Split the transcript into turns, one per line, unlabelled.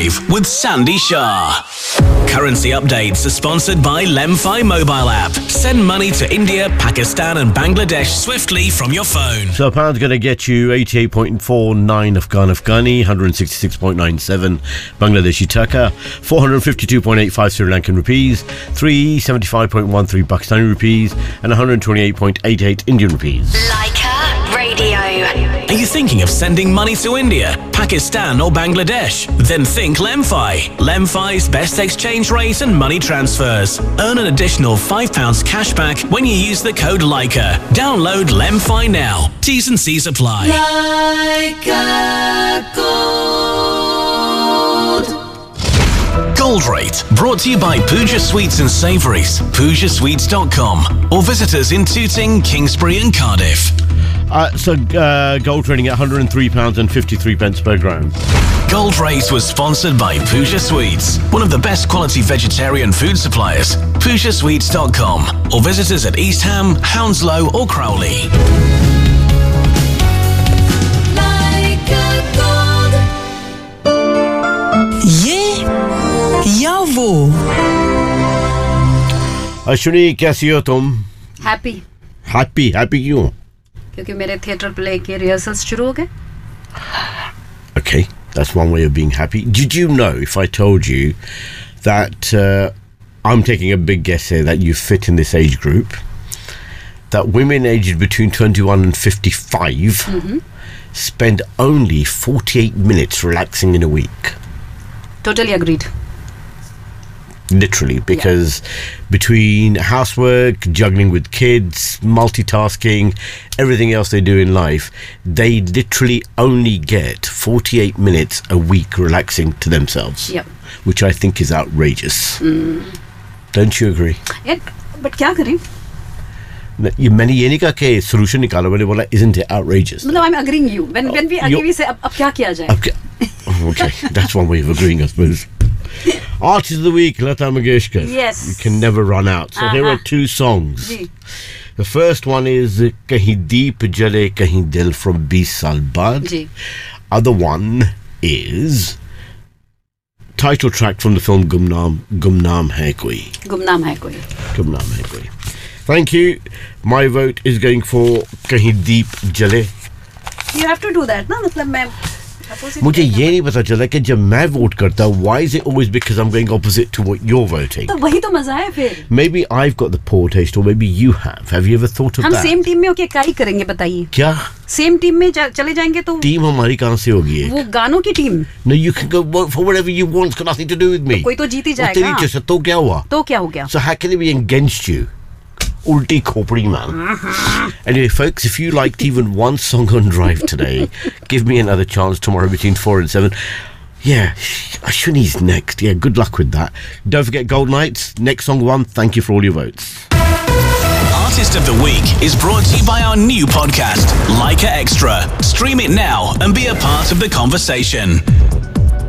Live with Sandy Shah. Currency updates are sponsored by Lemfi mobile app. Send money to India, Pakistan and Bangladesh swiftly from your phone.
So a pound's going to get you 88.49 Afghani, 166.97 Bangladeshi taka, 452.85 Sri Lankan rupees, 375.13 Pakistani rupees and 128.88 Indian rupees.
Leica Radio.
Are you thinking of sending money to India, Pakistan or Bangladesh? Then think Lemfi. Lemfi's best exchange rate and money transfers. Earn an additional £5 cash back when you use the code Leica. Download Lemfi now. T's and C's apply.
Leica Gold.
Gold Rate, brought to you by Pooja Sweets and Savouries, PoojaSweets.com, or visit us in Tooting, Kingsbury and Cardiff.
Gold trading at £103.53 per gram.
Gold Rate was sponsored by Pooja Sweets, one of the best quality vegetarian food suppliers. PoojaSweets.com, or visit us at East Ham, Hounslow or Crowley.
Leica Gold.
ये या वो
अश्विनी कैसी हो तुम?
Happy
happy क्यों?
क्योंकि मेरे theatre play के रिहर्सल्स शुरू हो गए.
Okay, that's one way of being happy. Did you know, if I told you that I'm taking a big guess here that you fit in this age group, that women aged between 21 and 55 spend only 48 minutes relaxing in a week?
Totally agreed.
Literally, because between housework, juggling with kids, multitasking, everything else they do in life, they literally only get 48 minutes a week relaxing to themselves.
Yep.
Which I think is outrageous. Don't you agree?
But क्या करें?
मैंने ये नहीं कहा कि solution निकालो, मैंने बोला isn't it outrageous?
No, I'm agreeing you. When we agree, we say अब क्या किया जाए?
Okay, that's one way of agreeing, I suppose. Artist of the Week, Lata Mangeshkar.
Yes.
You can never run out. So here are two songs.
Ji.
The first one is Kahin Deep Jale Kahin Dil from 20 Saal Baad.
Ji.
Other one is title track from the film Gumnaam Hai Koi.
गुमनाम है कोई.
Gumnaam Hai Koi. Thank you. My vote is going for Kahin Deep Jale.
You have to do that, ना? मतलब मैं
मुझे ये नहीं पता चला कि जब मैं वोट करता हूँ, why is it always because I'm going opposite to what you're voting?
तो वही तो मजा है फिर.
Maybe I've got the poor taste, or maybe you have. Have you ever thought of
हम
that?
सेम टीम में होके क्या ही करेंगे बताइए?
क्या?
सेम टीम में चले जाएंगे तो
टीम हमारी कहाँ से होगी एक?
वो गानों की team.
No, you can go vote for whatever you want. It's got nothing to do with me.
कोई तो जीत ही
और तेरी
जाएगा.
जैसे तो क्या हुआ?
तो क्या हो गया?
So how can it be against you? Ulti Khopri, man. Anyway, folks, if you liked even one song on Drive today, give me another chance tomorrow between 4 and 7. Yeah, Ashwini's next. Yeah, good luck with that. Don't forget Gold Nights. Next song one. Thank you for all your votes.
Artist of the Week is brought to you by our new podcast, Leica Extra. Stream it now and be a part of the conversation.